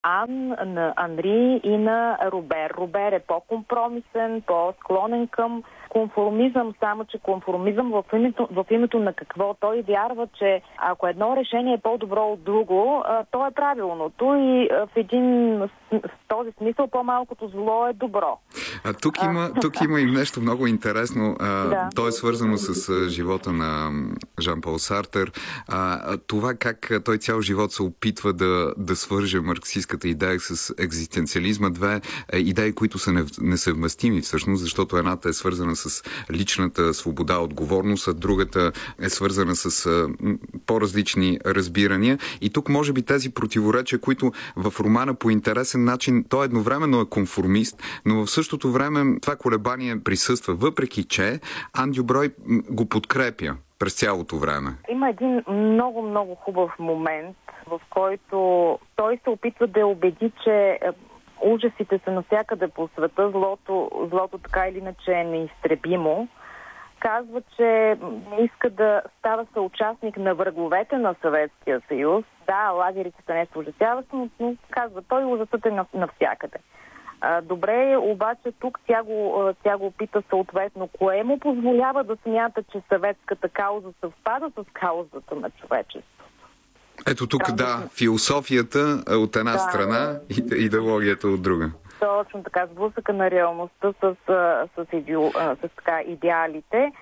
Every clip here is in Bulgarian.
Ан, на Анри и на Робер. Робер е по-компромисен, по-склонен към конформизъм, само че конформизъм в името на какво? Той вярва, че ако едно решение е по-добро от друго, то е правилното и в този смисъл по-малкото зло е добро. Тук има и нещо много интересно. Да. То е свързано с живота на Жан-Пол Сартър. Това как той цял живот се опитва да свърже марксистската идея с екзистенциализма. Две идеи, които са несъвместими всъщност, защото едната е свързана с личната свобода, отговорност, а другата е свързана с по-различни разбирания. И тук може би тези противоречия, които в романа по интересен начин, той едновременно е конформист, но в същото време това колебание присъства, въпреки че Ан Дюброй го подкрепя през цялото време. Има един много, много хубав момент, в който той се опитва да убеди, че ужасите са навсякъде по света, злото така или иначе е неизтребимо. Казва, че не иска да става съучастник на враговете на Съветския съюз. Да, лагерите са нещо ужасяващо, но казва, той ужасът е навсякъде. Добре, обаче тук тя го пита съответно, кое му позволява да смята, че съветската кауза съвпада с каузата на човечеството. Ето тук, философията от една страна и идеологията от друга. Точно така, сблъсъка на реалността с идеалите.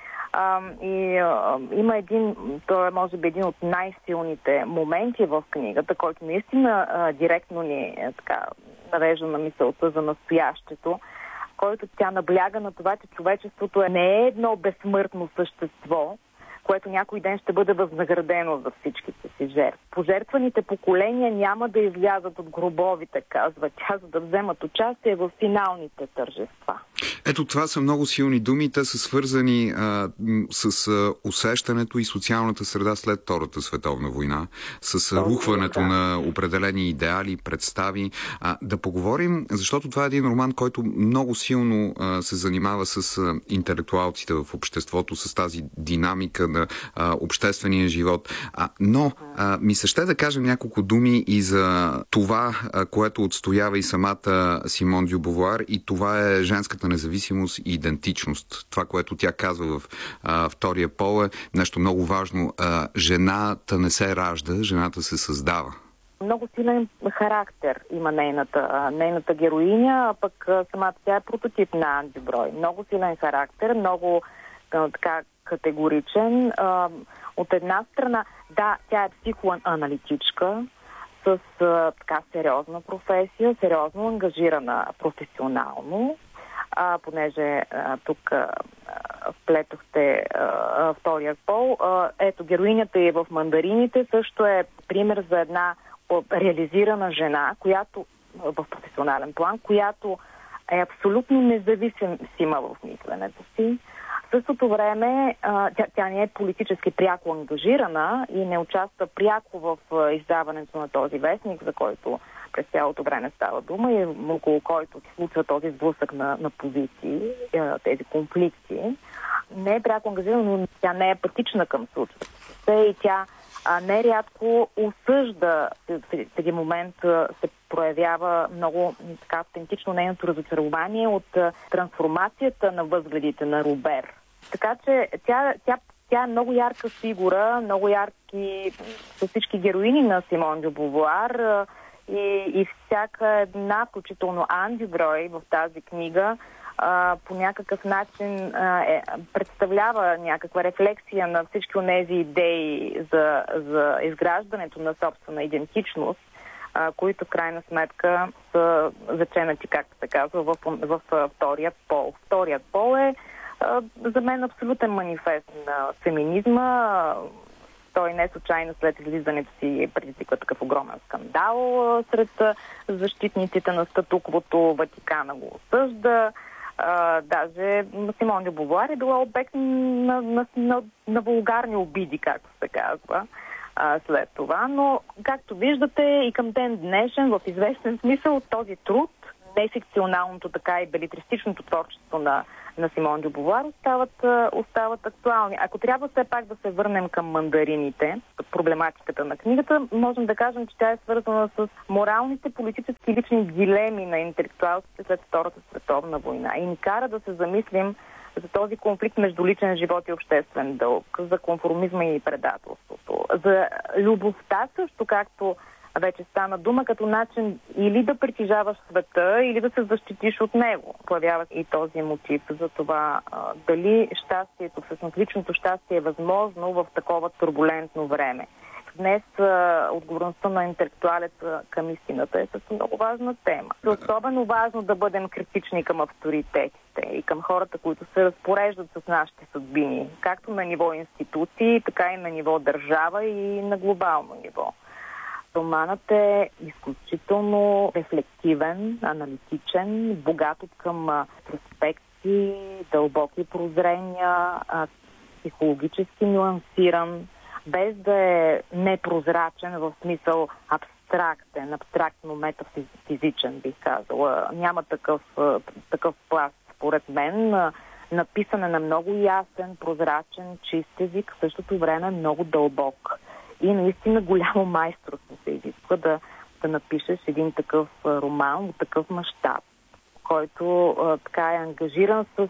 Има той е може би един от най-силните моменти в книгата, който наистина директно ни навежда на мисълта за настоящето, който тя набляга на това, че човечеството не е едно безсмъртно същество, което някой ден ще бъде възнаградено за всичките си жертви. Пожертваните поколения няма да излязат от гробовите, казва тя, за да вземат участие в финалните тържества. Ето това са много силни думи. Те са свързани с усещането и социалната среда след Втората световна война, с рухването на определени идеали, представи. Да поговорим, защото това е един роман, който много силно се занимава с интелектуалците в обществото, с тази динамика на обществения живот. Но ми се ще да кажем няколко думи и за това, което отстоява и самата Симон дю Бовуар, и това е женската независимост и идентичност. Това, което тя казва в Втория пол, е нещо много важно. Жената не се ражда, жената се създава. Много силен характер има нейната героиня, а пък самата тя е прототип на Ан Дюброй. Много силен характер, много категоричен. От една страна, тя е психоаналитичка с сериозна професия, сериозно ангажирана професионално, понеже тук вплетохте втория пол. Ето, героинята е в Мандарините, също е пример за една реализирана жена, която в професионален план, която е абсолютно независима в мисленето си. В същото време тя не е политически пряко ангажирана и не участва пряко в издаването на този вестник, за който през цялото време става дума и около който се случва този сблъсък на позиции, тези конфликти. Не е пряко ангажирана, но тя не е апатична към случващото се и тя нерядко осъжда, в един момент се проявява много автентично нейното разочарование от трансформацията на възгледите на Робер. Така че тя е много ярка фигура, много ярки са всички героини на Симон дю Бовуар и всяка една, включително Ан Дюброй в тази книга, по някакъв начин представлява някаква рефлексия на всички онези идеи за изграждането на собствена идентичност, които в крайна сметка са заченати, както се казва, в вторият пол. Вторият пол е за мен абсолютен манифест на феминизма. Той не случайно след излизането си предизвиква такъв огромен скандал сред защитниците на статуквото. Ватикана го осъжда. Даже Симон дю Бовуар е била обект на вулгарни обиди, както се казва, след това. Но, както виждате, и към ден днешен, в известен смисъл, този труд нефикционалното, така и белетристичното творчество на Симон дю Бовуар остават актуални. Ако трябва все пак да се върнем към мандарините, проблематиката на книгата, можем да кажем, че тя е свързана с моралните, политически и лични дилеми на интелектуалците след Втората световна война и ни кара да се замислим за този конфликт между личен живот и обществен дълг, за конформизма и предателството, за любовта също, както вече стана дума, като начин или да притежаваш света, или да се защитиш от него. Появява и този мотив за това дали щастието, всъщност личното щастие е възможно в такова турбулентно време. Днес отговорността на интелектуалеца към истината е също много важна тема. Особено важно да бъдем критични към авторитетите и към хората, които се разпореждат с нашите съдбини, както на ниво институции, така и на ниво държава и на глобално ниво. Романът е изключително рефлективен, аналитичен, богат от към проспекции, дълбоки прозрения, психологически нюансиран, без да е непрозрачен в смисъл абстрактен, абстрактно метафизичен, бих казала. Няма такъв пласт, според мен. Написан е на много ясен, прозрачен, чист език, в същото време много дълбок. И наистина голямо майсторство се изисква да напишеш един такъв роман от такъв мащаб, който така е ангажиран с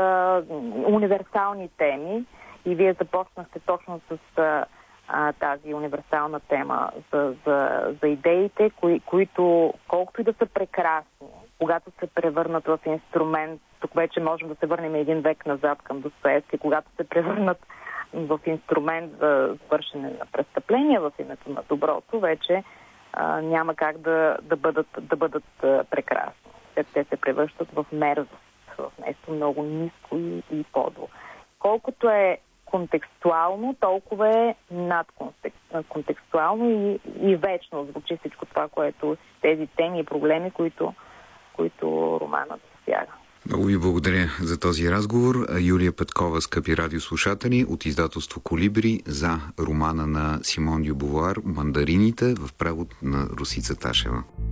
универсални теми. И вие започнахте точно с тази универсална тема за идеите, които колкото и да са прекрасни, когато се превърнат в инструмент, тук вече можем да се върнем един век назад към Достоевски, когато се превърнат в инструмент за свършене на престъпления в името на доброто, вече няма как да бъдат прекрасни. Те се превръщат в мерзост, в нещо много ниско и подло. Колкото е контекстуално, толкова е надконтекстуално и вечно звучи всичко това, което тези теми и проблеми, които романът засяга. Много ви благодаря за този разговор. Юлия Петкова, скъпи радиослушатели, от издателство Колибри за романа на Симон дю Бовуар «Мандарините» в превод на Росица Ташева.